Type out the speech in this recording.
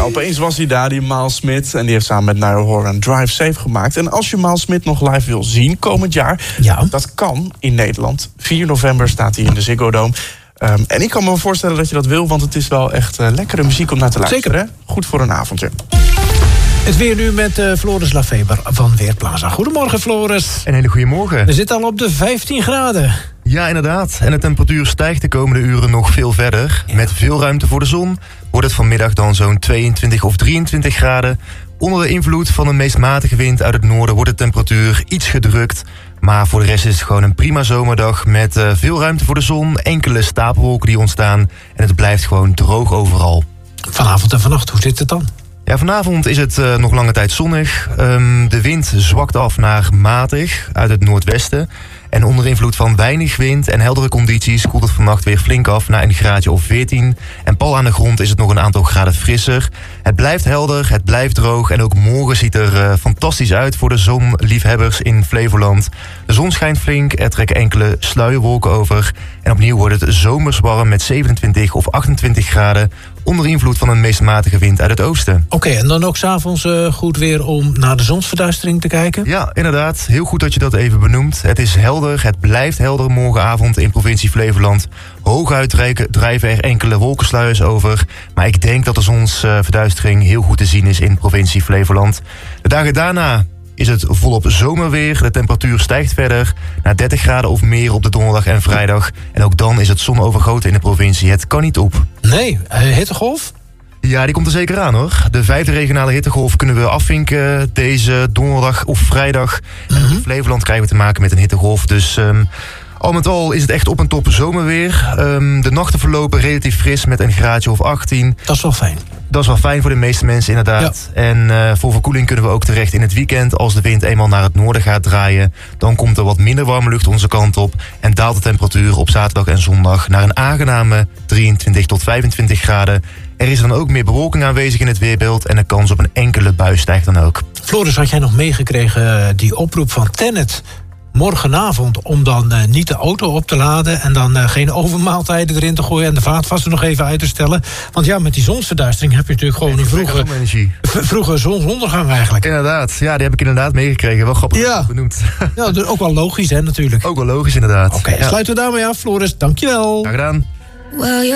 opeens was hij daar, die Miles Smith. En die heeft samen met Niall Horan Drive Safe gemaakt. En als je Miles Smith nog live wil zien komend jaar... dat kan in Nederland. 4 november staat hij in de Ziggo Dome. En ik kan me voorstellen dat je dat wil... want het is wel echt lekkere muziek om naar te luisteren. Zeker. Hè? Goed voor een avondje. Het weer nu met Floris Lafeber van Weerplaza. Goedemorgen, Floris. Een hele goede morgen. We zitten al op de 15 graden. Ja, inderdaad. En de temperatuur stijgt de komende uren nog veel verder. Ja. Met veel ruimte voor de zon wordt het vanmiddag dan zo'n 22 of 23 graden. Onder de invloed van een meest matige wind uit het noorden wordt de temperatuur iets gedrukt. Maar voor de rest is het gewoon een prima zomerdag met veel ruimte voor de zon, enkele stapelwolken die ontstaan en het blijft gewoon droog overal. Vanavond en vannacht, hoe zit het dan? Ja, vanavond is het nog lange tijd zonnig. De wind zwakt af naar matig uit het noordwesten. En onder invloed van weinig wind en heldere condities koelt het vannacht weer flink af naar een graadje of 14. En pal aan de grond is het nog een aantal graden frisser. Het blijft helder, het blijft droog en ook morgen ziet er fantastisch uit voor de zonliefhebbers in Flevoland. De zon schijnt flink, er trekken enkele sluierwolken over. En opnieuw wordt het zomers warm met 27 of 28 graden... onder invloed van een meest matige wind uit het oosten. Oké, en dan ook 's avonds goed weer om naar de zonsverduistering te kijken? Ja, inderdaad. Heel goed dat je dat even benoemt. Het is helder, het blijft helder morgenavond in provincie Flevoland. Hooguit drijven er enkele wolkensluiers over. Maar ik denk dat de zonsverduistering heel goed te zien is in provincie Flevoland. De dagen daarna is het volop zomerweer. De temperatuur stijgt verder naar 30 graden of meer op de donderdag en vrijdag. En ook dan is het zonovergoten in de provincie. Het kan niet op. Nee, hittegolf? Ja, die komt er zeker aan, hoor. De 5e regionale hittegolf kunnen we afvinken deze donderdag of vrijdag. En ook in Flevoland krijgen we te maken met een hittegolf. Dus al met al is het echt op en top zomerweer. De nachten verlopen relatief fris met een graadje of 18. Dat is wel fijn. Dat is wel fijn voor de meeste mensen, inderdaad. Ja. En voor verkoeling kunnen we ook terecht in het weekend. Als de wind eenmaal naar het noorden gaat draaien, dan komt er wat minder warme lucht onze kant op. En daalt de temperatuur op zaterdag en zondag naar een aangename 23 tot 25 graden. Er is dan ook meer bewolking aanwezig in het weerbeeld en de kans op een enkele bui stijgt dan ook. Floris, had jij nog meegekregen die oproep van Tennet morgenavond om dan niet de auto op te laden en dan geen overmaaltijden erin te gooien en de vaatwasser nog even uit te stellen? Want ja, met die zonsverduistering heb je natuurlijk gewoon een vroege zonsondergang eigenlijk. Inderdaad, ja, die heb ik inderdaad meegekregen. Wel grappig dat je het benoemd. Ja, dus ook wel logisch, hè, natuurlijk. Ook wel logisch, inderdaad. Oké, sluiten we daarmee af, Floris. Dankjewel. Graag gedaan.